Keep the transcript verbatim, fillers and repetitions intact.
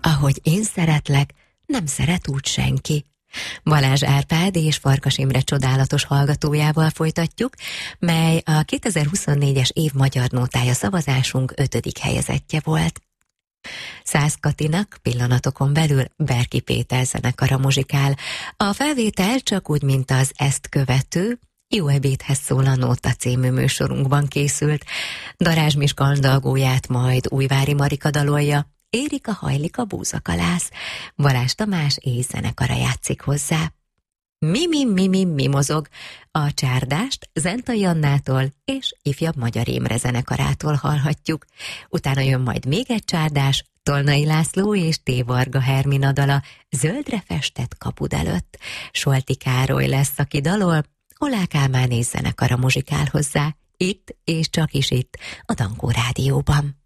Ahogy én szeretlek, nem szeret úgy senki. Balázs Árpád és Farkas Imre csodálatos hallgatójával folytatjuk, mely a kétezer-huszonnégyes év magyar nótája szavazásunk ötödik helyezettje volt. Szász Katinak pillanatokon belül Berki Péter zenekara muzsikál. A felvétel csak úgy, mint az ezt követő Jó ebédhez szól a Nóta című műsorunkban készült. Darázs Miska andalgóját majd Újvári Marika dalolja, Érika hajlik a búzakalász. Balázs Tamás és zenekara játszik hozzá. Mi-mi, mi-mi, mi mozog. A csárdást Zentai Annától és Ifjabb Magyar Imre zenekarától hallhatjuk. Utána jön majd még egy csárdás, Tolnai László és T. Varga Hermina dala Zöldre festett kapud előtt. Solti Károly lesz, aki dalol, Olá Kálmán és zenekara muzsikál hozzá. Itt és csak is itt, a Dankó Rádióban.